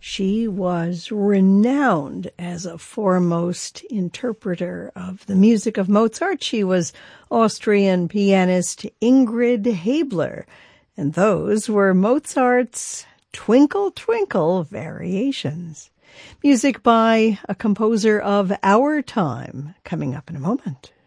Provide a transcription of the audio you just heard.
She was renowned as a foremost interpreter of the music of Mozart. She was Austrian pianist Ingrid Haebler, and those were Mozart's Twinkle, Twinkle variations. Music by a composer of our time, coming up in a moment.